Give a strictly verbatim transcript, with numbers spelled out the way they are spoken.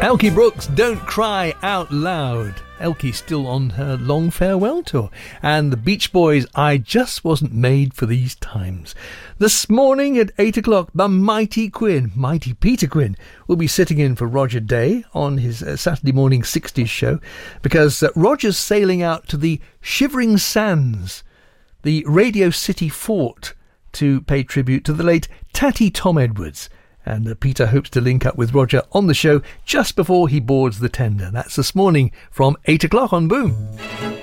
Elkie Brooks, Don't Cry Out Loud. Elkie's still on her long farewell tour. And the Beach Boys, I Just Wasn't Made for These Times. This morning at eight o'clock, the Mighty Quinn, Mighty Peter Quinn, will be sitting in for Roger Day on his uh, Saturday morning sixties show, because uh, Roger's sailing out to the Shivering Sands, the Radio City Fort, to pay tribute to the late Tatty Tom Edwards. And uh, Peter hopes to link up with Roger on the show just before he boards the tender. That's this morning from eight o'clock on Boom.